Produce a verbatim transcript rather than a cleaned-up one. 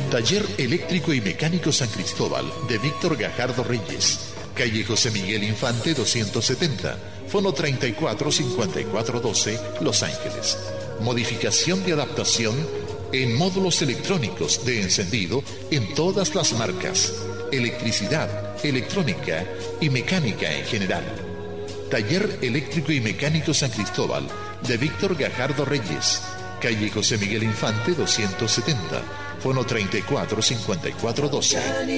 Taller Eléctrico y Mecánico San Cristóbal de Víctor Gajardo Reyes. Calle José Miguel Infante doscientos setenta. Fono treinta y cuatro cincuenta y cuatro doce, Los Ángeles. Modificación y adaptación en módulos electrónicos de encendido en todas las marcas. Electricidad, electrónica y mecánica en general. Taller Eléctrico y Mecánico San Cristóbal de Víctor Gajardo Reyes. Calle José Miguel Infante doscientos setenta. Fono treinta y cuatro cincuenta y cuatro doce.